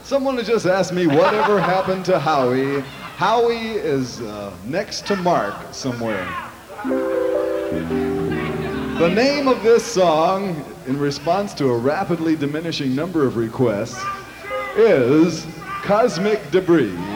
Someone has just asked me whatever happened to Howie. Howie is next to Mark somewhere. The name of this song, in response to a rapidly diminishing number of requests, is Cosmic Debris.